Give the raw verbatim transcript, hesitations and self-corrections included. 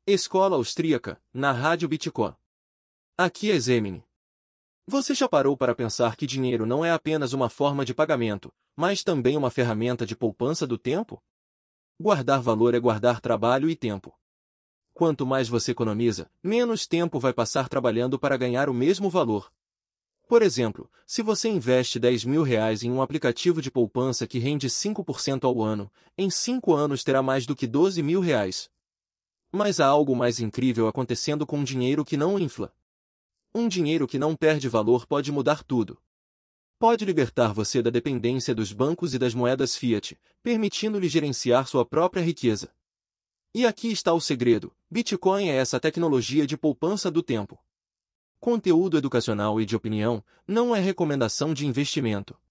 Escola Austríaca, na Rádio Bitcoin. Aqui é Zemini. Você já parou para pensar que dinheiro não é apenas uma forma de pagamento, mas também uma ferramenta de poupança do tempo? Guardar valor é guardar trabalho e tempo. Quanto mais você economiza, menos tempo vai passar trabalhando para ganhar o mesmo valor. Por exemplo, se você investe dez mil reais em um aplicativo de poupança que rende cinco por cento ao ano, em cinco anos terá mais do que doze mil reais. Mas há algo mais incrível acontecendo com um dinheiro que não infla. Um dinheiro que não perde valor pode mudar tudo. Pode libertar você da dependência dos bancos e das moedas fiat, permitindo-lhe gerenciar sua própria riqueza. E aqui está o segredo: Bitcoin é essa tecnologia de poupança do tempo. Conteúdo educacional e de opinião, não é recomendação de investimento.